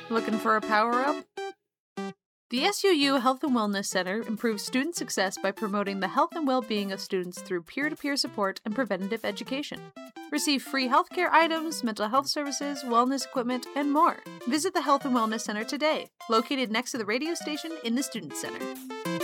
Looking for a power-up? The SUU Health and Wellness Center improves student success by promoting the health and well-being of students through peer-to-peer support and preventative education. Receive free healthcare items, mental health services, wellness equipment, and more. Visit the Health and Wellness Center today, located next to the radio station in the Student Center.